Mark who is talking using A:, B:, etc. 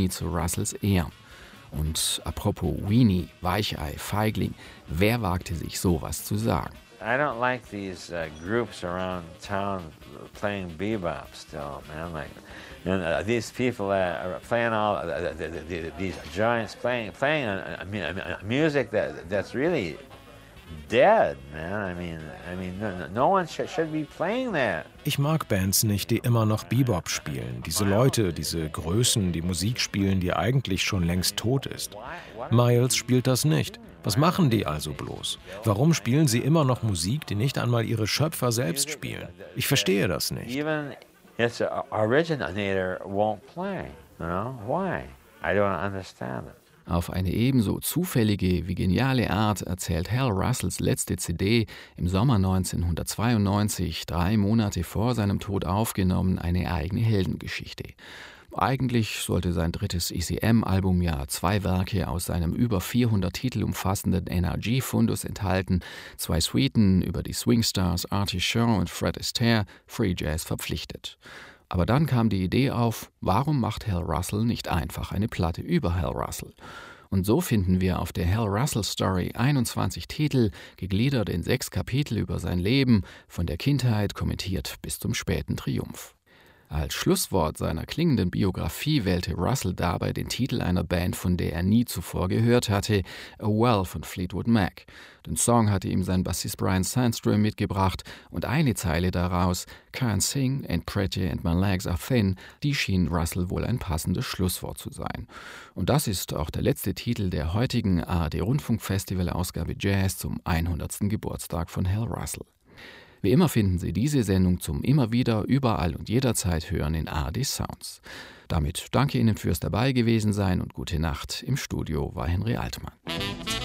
A: Weenie zu Russells Ehren. Und apropos Weenie, Weichei, Feigling, wer wagte sich sowas zu sagen?
B: I don't like these groups around town playing bebop still, man. Like, and these people that are playing all these giants playing music that's really dead, man. I mean, no one should be playing that.
C: Ich mag Bands nicht, die immer noch Bebop spielen. Diese Leute, diese Größen, die Musik spielen, die eigentlich schon längst tot ist. Miles spielt das nicht. Was machen die also bloß? Warum spielen sie immer noch Musik, die nicht einmal ihre Schöpfer selbst spielen? Ich verstehe das nicht.
B: Even its originator won't play. You know why? I don't understand it.
A: Auf eine ebenso zufällige wie geniale Art erzählt Hal Russells letzte CD im Sommer 1992, 3 Monate vor seinem Tod aufgenommen, eine eigene Heldengeschichte. Eigentlich sollte sein drittes ECM-Album ja 2 Werke aus seinem über 400 Titel umfassenden NRG-Fundus enthalten, 2 Suiten über die Swingstars Artie Shaw und Fred Astaire, Free Jazz verpflichtet. Aber dann kam die Idee auf, warum macht Hal Russell nicht einfach eine Platte über Hal Russell? Und so finden wir auf der Hal Russell Story 21 Titel, gegliedert in 6 Kapitel über sein Leben, von der Kindheit kommentiert bis zum späten Triumph. Als Schlusswort seiner klingenden Biografie wählte Russell dabei den Titel einer Band, von der er nie zuvor gehört hatte, A Well von Fleetwood Mac. Den Song hatte ihm sein Bassist Brian Sandstrom mitgebracht und eine Zeile daraus, Can't sing, ain't pretty and my legs are thin, die schien Russell wohl ein passendes Schlusswort zu sein. Und das ist auch der letzte Titel der heutigen ARD-Rundfunk-Festival-Ausgabe Jazz zum 100. Geburtstag von Hal Russell. Wie immer finden Sie diese Sendung zum immer wieder, überall und jederzeit hören in ARD Sounds. Damit danke Ihnen fürs Dabei gewesen sein und gute Nacht. Im Studio war Henry Altmann.